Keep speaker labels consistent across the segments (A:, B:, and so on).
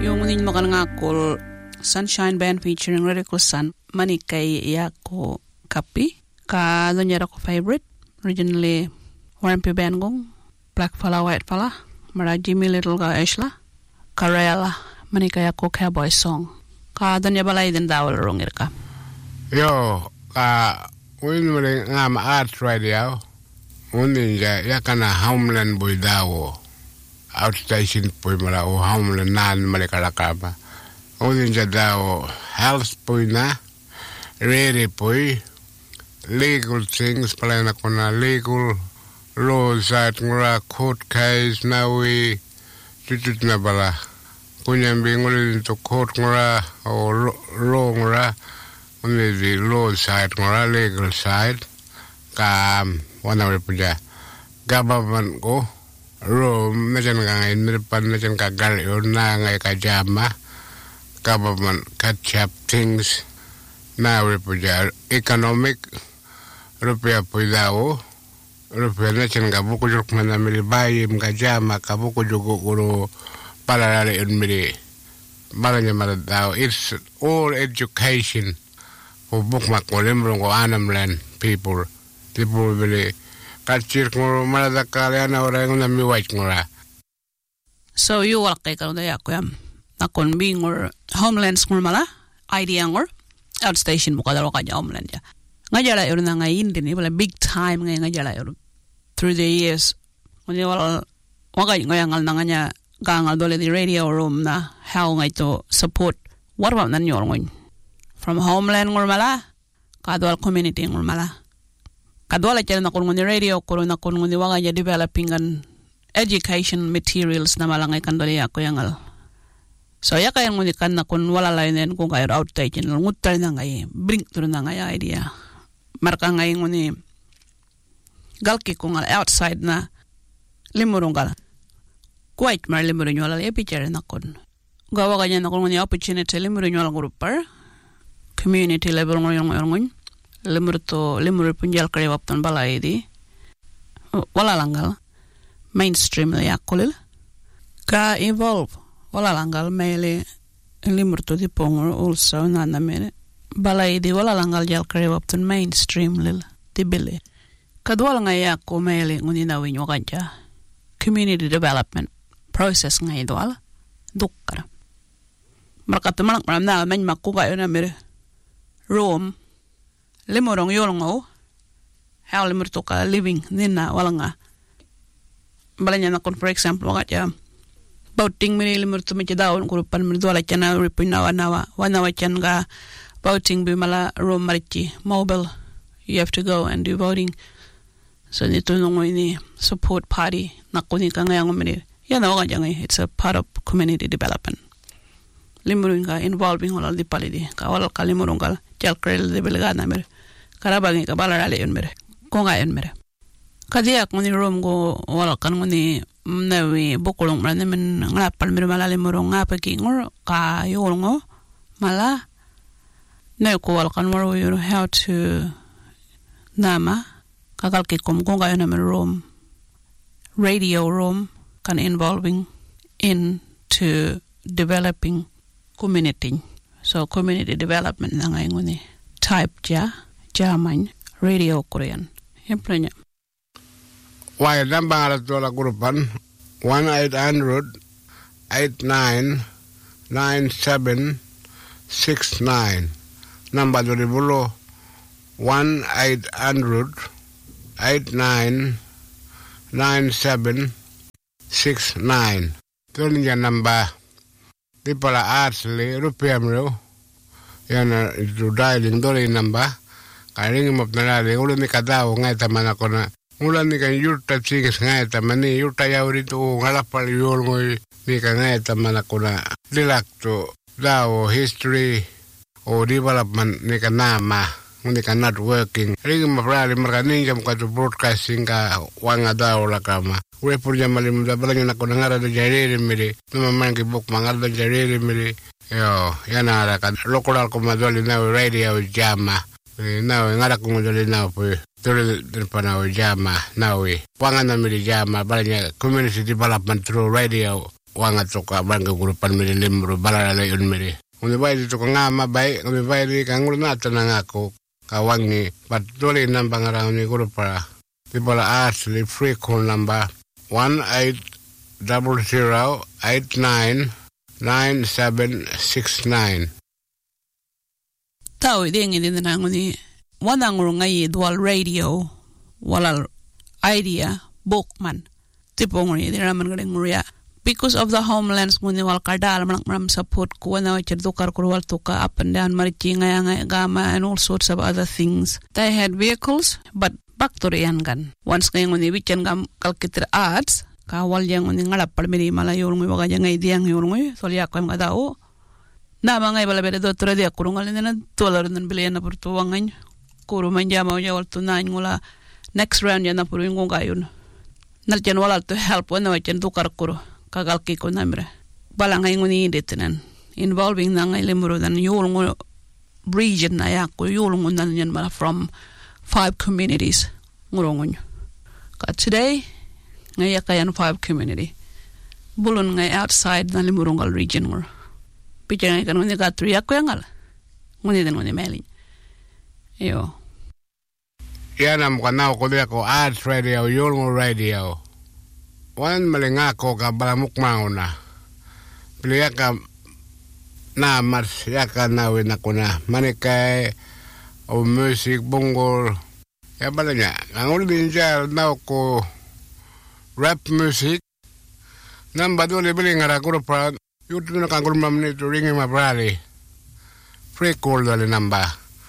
A: Yung unin makangakol Sunshine Band featuring Radical Sun manikay yako kapi ka donya ko favorite originally Warmpi Band gong Black Fella White Fella mara Jimmy Little ka Ashla Karela manikay ako cowboy song ka donya balay din dawal rongir ka
B: yo win nga art radio unin ya kana homeland boy dawo outstation boy mara o homeland nan malikalakaba unin ja dawo health boy na really boy legal things pala na kuna legal laws at ngura court case na we tutut na bala kunyambi ngulin to court ngura o law ngura only the law side ngura legal side ka wana puja government ko room na jan ka ngayon niripan na jan ka galyo na ngay ka jama government catch up things na puja economic rupiah puidao rupiah na jan ka buko jok mana mili bayim ka jama ka buko joko kuro palalari mili balanya maradao it's all education for bukmak ko limrong ko anamlan people bili kacir ko maladakala na orang na miwait ngora.
A: So you walk kay karon ya ko yam nakon bing or homelands ngor mala idea ngor outstation mo kadaro kanya homeland ya ngajala yun na ngayon din wala big time ngayon ngajala yun through the years kunya wala wakay ngayangal na nga gangal dole di radio room na how ngay to support what about nan yor ngon from homeland ngor mala kadwal community ngor mala kadwal ay na kun ngoni radio kun na kun ngoni wanga ya developing an education materials na malangay kandole ya ko yangal so ya kaya ngoni kan na kun wala lainen kung kayo outstation ngutal na ngay bring to na ngay idea marka ngay ngoni galki kung outside na limurong gal quite mar limurong wala e picture na kun gawa kanya na kun ngoni opportunity limurong wala grupper community level ngong limur punjal kare waptan balai di wala langgal mainstream ya kulil ka evolve wala langgal mele limur to di pongor also na mere balai di wala langgal jal kare waptan mainstream lil tibile kadwal nga ya ko mele nguni na winyo kanja community development process nga idwal dukkar markat malak maram na men makkuga yun na mere room limurong yolngo how limur to ka living nina wala nga balanya na kon for example wakat ya boating mini limur to meche daon kurupan mi dola chana ripina wana chan ga voting bi mala room marichi mobile you have to go and do voting so nito nungo ini support party nakuni ka ngayang mini yana wakat yang it's a part of community development limurong ka involving wala di palidi ka wala ka limurong ka jal krel de belgana mer karabagi ka balarale yun mere ko nga yun mere kadiak ngoni room go wala kan ngoni nawi bukulong mara naman ngapal mere malale morong ngapa ki ngor ka yolngo mala na ko wala kan maro you know how to nama kakal ki kom ko nga yun mere room radio room kan involving into developing community so community development na ngay ngoni type German radio Korean emplenya
B: Why nambang alat dola grupan 1-800-89-9769 namba do bulo 1-800-89-9769 tunya namba di pala asli rupiah mero yana itu dialing dole namba karing mo na ulo ni kadao ngay taman ako na ulan ni kan yurta singas ngay taman ni yurta yaw rito ngalapal yul ngoy ni kan ngay taman ako na dilakto daw history o development ni kan nama ni kan not working ring mo prali markaning jam ka broadcasting ka wanga daw la kama we purja malim da balanyo na ko ngara da jarere mire naman ki buk mangal da jarere mire yo yana ra ka local ko madoli na radio jama na ngara ko madoli na po tole pana jama na we wanga na mire jama balanya community development through radio wanga toka bangka kurupan miri limro balala yun miri. Kung ibay dito ko nga mabay, kung ibay di kang ulanatan na ako, kawangi, patuloy ng pangaraw ni kurupara. Tipala asli free call number 1-800-89-9769.
A: Tao ideng idin na nguni wanang ngay dual radio walal idea bookman tipo nguni idin naman galing nguria because of the homelands nguni wal kardal maram support ko na cherdukar kurwal tuka up and down marichi ngaya gama and all sorts of other things. They had vehicles but back to kan once ngayon nguni bichan gam kalkiter ads kawal yang nguni ngalap palmiri mala yurungi wagaja ngay diang yurungi solya ko mga dao na mga ibala beda doktora dia kurung alin na tular nan bilian na pertuangan kuru manjama uja wal tunain ngula next round ya na puru yung gayun naljan wala to help wana wajan tukar kuru kagal kiko namre balang ay nguni inditinan involving na ngay limuro dan yulungo region na yaku yulungo nan yan mala from 5 communities ngurungon ka today ngay yakayan 5 community bulun ngay outside na limurungal region ngur pichang kan ngoni katri ako yangal ngoni den ngoni meli yo
B: yana mukana ko dia ko ads radio yulngo radio wan malinga ko ka balamuk mauna piliya ka na mas yaka na wina kuna manikai o music bongol ya balanya ngol dinja na ko rap music namba dole bilinga ra ko pa YouTube na kangkul mamni to ring my brother. Free call the number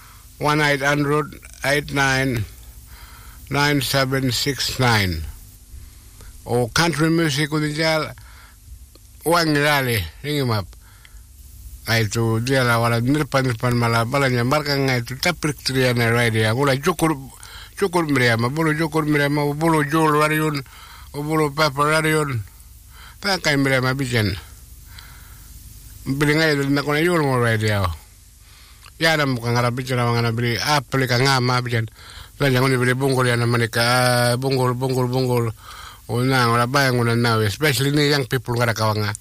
B: 1-800-89-9769. O country music udijal wang rally ring him up. Ay to dia la wala nirpan mala balanya marka ngai to taprik triana radio. Gula cukur mriama bulu cukur mriama bulu jol rariun bulu pepper rariun. Ta kai mriama bijan. Bili ngay na ko na yun mo radio. Yana mo kang harap biyan ang mga nabili. Apple ka nga mabiyan. Lanya ko nabili bungol yan naman ka. Bungol. Una, wala ba yung una now. Especially ni young people nga nakawa nga.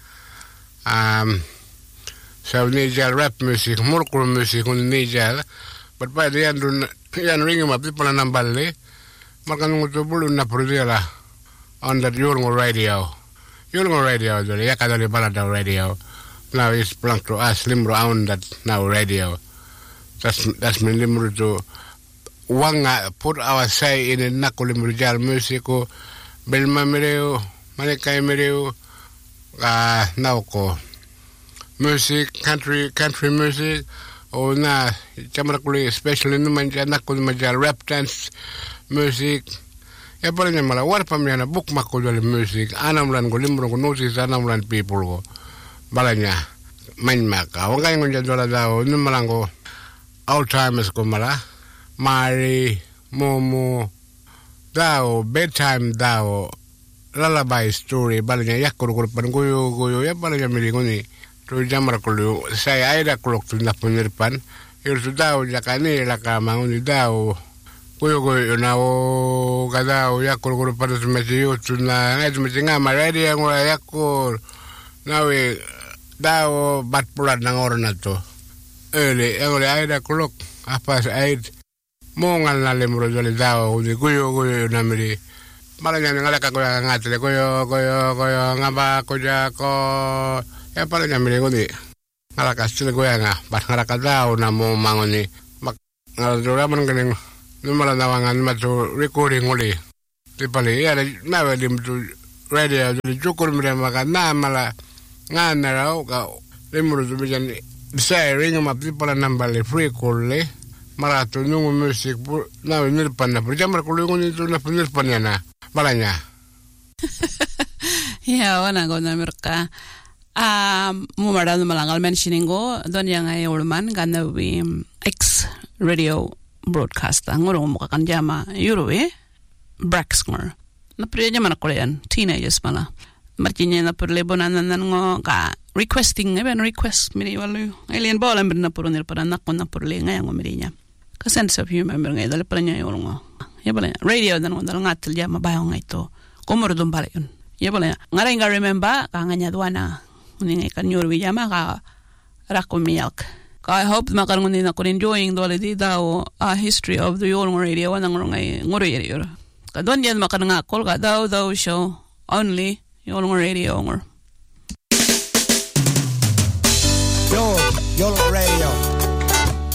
B: So, nijal rap music, murkul music, nijal. But pa yan dun, yan ring mo, di pala nambali. Makanong utubulun na produla on that yun mo radio. Yun mo radio, dali. Yaka dali pala daw radio. Now it's belong to us, limro on that now radio. That's me limro to wanga put our say in the nako limro jal musico, belma mereo, manikai mereo, now ko music, country music, o na chamarakuli especially naman dyan nako majal rap dance music. Ya pala niya mala war pa miya na bookmark ko dali music, anam lan ko limro ko notice anam lan people ko. Balanya main maka wangay ngon jadwala daw numalango all timers ko mala mari momo daw bedtime daw lullaby story balanya yakkur pan goyo ya balanya milingoni to jamar ko saya aida klok tunda punirpan irsu daw jakani la kama ngoni daw goyo na o kadao yakkur pan sumetiyo tuna ngajumtinga maradi ngora yakkur nawe daw bat pulat ng oras na to. Eli, ang ay da kulok. Apas ay mongal na limro jali daw. Kuyo namiri. Malanya ngalaka ko yung ngatili. Kuyo ngaba kuya ko. Yan pala niya mili ko di. Ngalakas sila ko yan nga. Bat ngalaka daw na mo mangon ni. Ngaladura man galing. Numala nawangan matu recording uli. Di pali. Yan nawe lim to radio. Jukur mire maka na mala. Nga na raw ka limuro to bijan say ring ma people number le free call le marato nung music na nilpan na jamar ko ngun ito na nilpan na balanya
A: ya wana go na merka mo marado malangal mentioning go don yang ay ulman ganna wi X radio broadcast ngoro mo kan jama yuruwe braxnger na priya man ko yan teenagers mala marchinya na por lebonan nan ngo ka requesting even request miri walu alien bola mbir na por nir para nakon na por le ngaya ngo mirinya ka sense of humor mbir ngay dal para nya yo ngo ya bala radio dan ngo dal ngatil ja mabayo ngay to komor dum bala yun Ya boleh. Ngara inga remember ka nganya duana. Uninga kan nyur wijama ka rakko milk. I hope makarungun na ko enjoying dole di daw history of the Yolong Radio wanang ngai ngoro yero. Ka don yan makarunga kol ka daw show only Yolong Radio ngor.
C: Yolong Radio.